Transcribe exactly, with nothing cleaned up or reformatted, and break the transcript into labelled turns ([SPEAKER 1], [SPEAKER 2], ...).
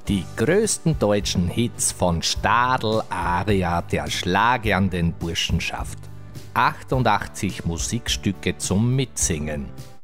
[SPEAKER 1] Die größten deutschen Hits von Stadl, Aria, der schlagernden Burschenschaft. achtundachtzig Musikstücke zum Mitsingen.